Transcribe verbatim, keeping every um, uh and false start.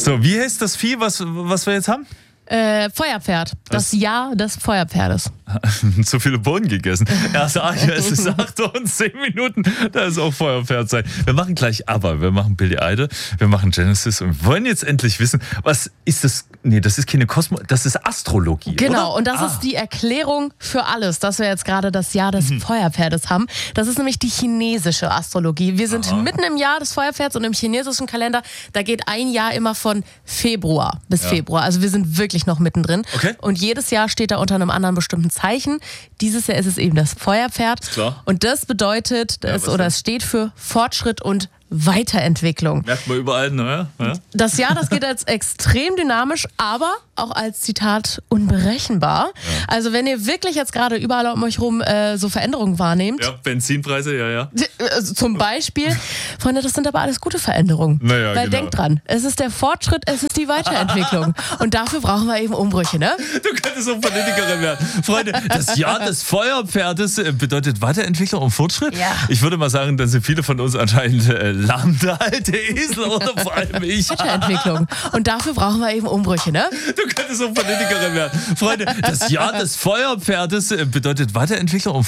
So, wie heißt das Vieh, was, was wir jetzt haben? Äh, Feuerpferd. Das Was? Jahr des Feuerpferdes. Zu viele Bohnen gegessen. Erst es ist acht und zehn Minuten, da ist auch Feuerpferdzeit. Wir machen gleich aber, wir machen Billy Idol, wir machen Genesis und wir wollen jetzt endlich wissen, was ist das? Nee, das ist keine Kosmo, das ist Astrologie, Genau, oder? und das ah. ist die Erklärung für alles, dass wir jetzt gerade das Jahr des Mhm. Feuerpferdes haben. Das ist nämlich die chinesische Astrologie. Wir sind Aha. mitten im Jahr des Feuerpferds und im chinesischen Kalender, da geht ein Jahr immer von Februar bis Ja. Februar. Also wir sind wirklich noch mittendrin. Okay. Und jedes Jahr steht da unter einem anderen bestimmten Zeichen. Dieses Jahr ist es eben das Feuerpferd. klar. Und das bedeutet, Ja, es, was oder denn? es steht für Fortschritt und Weiterentwicklung. Merkt man überall, ne? Ja? Das Jahr, das geht als extrem dynamisch, aber auch als Zitat unberechenbar. Also wenn ihr wirklich jetzt gerade überall um euch rum äh, so Veränderungen wahrnehmt, Ja, Benzinpreise, ja, ja. also zum Beispiel, Freunde, das sind aber alles gute Veränderungen. Naja, Weil genau. denkt dran, es ist der Fortschritt, es ist die Weiterentwicklung. Und dafür brauchen wir eben Umbrüche, ne? Du könntest so Politikerin werden. Freunde, das Jahr des Feuerpferdes äh, bedeutet Weiterentwicklung und Fortschritt. Ja. Ich würde mal sagen, dann sind viele von uns anscheinend äh, lahmte alte Esel oder vor allem ich. Weiterentwicklung. Und dafür brauchen wir eben Umbrüche, ne? Du könntest so Politikerin werden. Freunde, das Jahr des Feuerpferdes äh, bedeutet Weiterentwicklung und